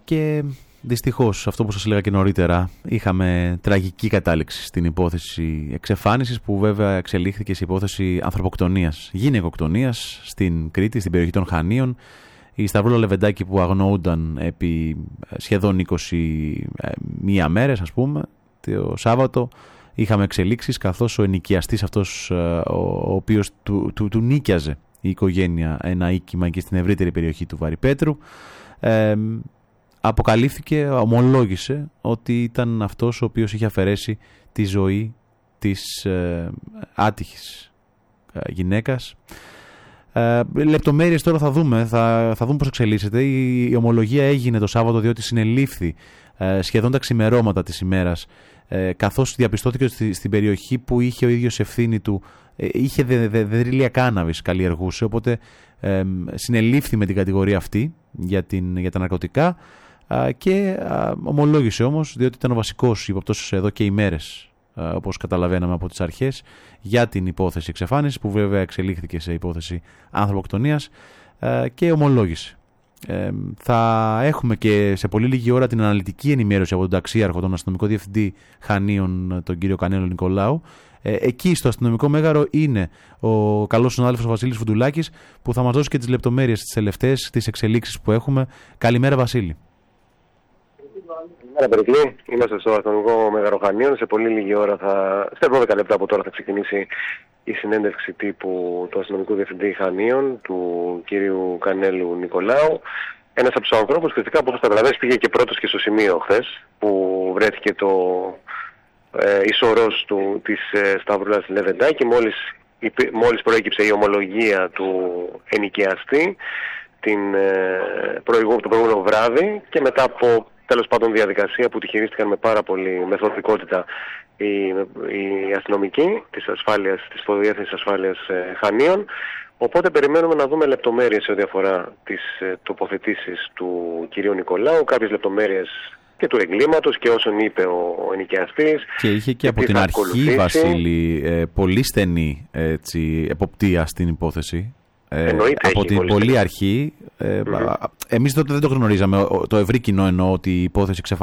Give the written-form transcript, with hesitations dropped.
Και δυστυχώς, αυτό που σας έλεγα και νωρίτερα, είχαμε τραγική κατάληξη στην υπόθεση εξαφάνισης, που βέβαια εξελίχθηκε σε υπόθεση ανθρωποκτονίας, γυναικοκτονίας στην Κρήτη, στην περιοχή των Χανίων. Η Σταυρούλα Λεβεντάκη, που αγνοούνταν επί σχεδόν 21 μέρες, ας πούμε, το Σάββατο, είχαμε εξελίξεις, καθώς ο ενοικιαστής αυτός, ο οποίος του νίκιαζε η οικογένεια ένα οίκημα και στην ευρύτερη περιοχή του Βαρυπέτρου, αποκαλύφθηκε, ομολόγησε ότι ήταν αυτός ο οποίος είχε αφαιρέσει τη ζωή της άτυχης γυναίκας. Λεπτομέρειες τώρα θα δούμε, θα δούμε πώς εξελίσσεται. Η ομολογία έγινε το Σάββατο, διότι συνελήφθη σχεδόν τα ξημερώματα της ημέρας, καθώς διαπιστώθηκε ότι στην περιοχή που είχε ο ίδιος ευθύνη του είχε δεδρύλια κάναβης, καλλιεργούσε, οπότε συνελήφθη με την κατηγορία αυτή για τα ναρκωτικά και ομολόγησε όμως, διότι ήταν ο βασικός υποπτός εδώ και ημέρες, όπως καταλαβαίναμε από τις αρχές, για την υπόθεση εξαφάνισης, που βέβαια εξελίχθηκε σε υπόθεση ανθρωποκτονίας, και ομολόγησε. Θα έχουμε και σε πολύ λίγη ώρα την αναλυτική ενημέρωση από τον ταξίαρχο, τον αστυνομικό διευθυντή Χανίων, τον κύριο Κανέλο Νικολάου. Εκεί στο αστυνομικό μέγαρο είναι ο καλός συνάδελφος Βασίλης Φουντουλάκης, που θα μας δώσει και τις λεπτομέρειες τις τελευταίες, τις εξελίξεις που έχουμε. Καλημέρα, Βασίλη. Καλημέρα, Περικλή. Είμαστε στο αστυνομικό μέγαρο Χανίων. Σε πολύ λίγη ώρα, σε 12 λεπτά από τώρα, θα ξεκινήσει η συνέντευξη τύπου του αστυνομικού διευθυντή Χανίων, του κύριου Κανέλου Νικολάου. Ένας από τους ανθρώπους, φυσικά, που θα καταλαβαίνεις, πήγε και πρώτος και στο σημείο χθες, που βρέθηκε το ισορρός της Σταυρούλας Λεβεντάκη. Μόλις προέκυψε η ομολογία του ενοικιαστή το προηγούμενο βράδυ, και μετά από τέλος πάντων διαδικασία που τη χειρίστηκαν με πάρα πολύ μεθοδικότητα οι αστυνομικοί της Υποδιεύθυνσης Ασφάλειας Χανίων. Οπότε περιμένουμε να δούμε λεπτομέρειες σε ό,τι αφορά τις τοποθετήσεις του κυρίου Νικολάου, κάποιες λεπτομέρειες και του εγκλήματος και όσον είπε ο ενοικιαστής. Και είχε και από την αρχή, Βασίλη, πολύ στενή εποπτεία στην υπόθεση. Από την πολύ αρχή. Εμείς τότε δεν το γνωρίζαμε, το ευρύ κοινό εννοώ, ότι η υπόθεση